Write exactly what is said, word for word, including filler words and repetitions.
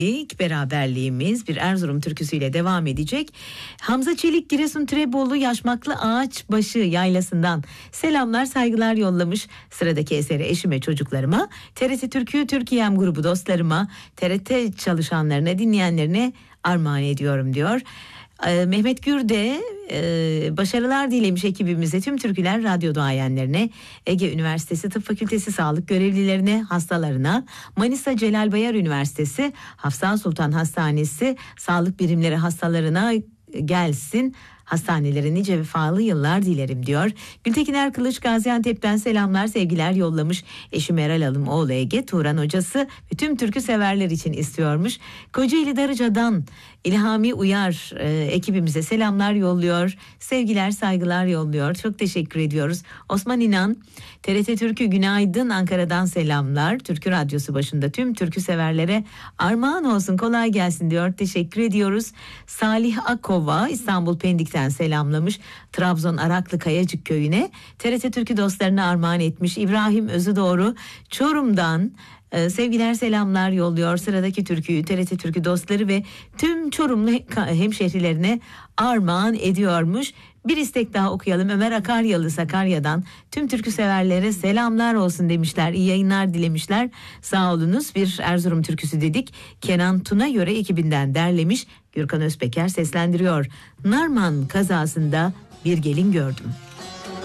İlk beraberliğimiz bir Erzurum türküsüyle devam edecek. Hamza Çelik Giresun Trebolu Yaşmaklı Ağaçbaşı Yaylası'ndan selamlar saygılar yollamış. Sıradaki eseri eşime, çocuklarıma, T R T Türkü Türkiye'm grubu dostlarıma, T R T çalışanlarına, dinleyenlerine armağan ediyorum diyor. Ee, Mehmet Gürde e, başarılar dilemiş ekibimize, tüm türküler radyo duayenlerine, Ege Üniversitesi Tıp Fakültesi sağlık görevlilerine, hastalarına, Manisa Celal Bayar Üniversitesi Hafsa Sultan Hastanesi sağlık birimleri hastalarına gelsin. Hastanelere nice vefalı yıllar dilerim diyor. Gültekin Erkılıç Gaziantep'ten selamlar sevgiler yollamış. Eşi Meral Hanım, oğlu Ege, Turan hocası ve tüm türkü severler için istiyormuş. Kocaeli Darıca'dan İlhami Uyar e, ekibimize selamlar yolluyor. Sevgiler saygılar yolluyor. Çok teşekkür ediyoruz. Osman İnan, T R T Türkü günaydın, Ankara'dan selamlar. Türkü Radyosu başında tüm türkü severlere armağan olsun, kolay gelsin diyor. Teşekkür ediyoruz. Salih Akova İstanbul Pendik'ten selamlamış. Trabzon Araklı Kayacık köyüne T R T Türkü dostlarına armağan etmiş. İbrahim Özüdoğru Çorum'dan Ee, sevgiler selamlar yolluyor. Sıradaki türküyü T R T Türkü dostları ve tüm Çorumlu hemşehrilerine armağan ediyormuş. Bir istek daha okuyalım. Ömer Akaryalı Sakarya'dan tüm türkü severlere selamlar olsun demişler. İyi yayınlar dilemişler. Sağ olunuz. Bir Erzurum türküsü dedik. Kenan Tuna Yöre ekibinden derlemiş. Gürkan Özpeker seslendiriyor. Narman kazasında bir gelin gördüm.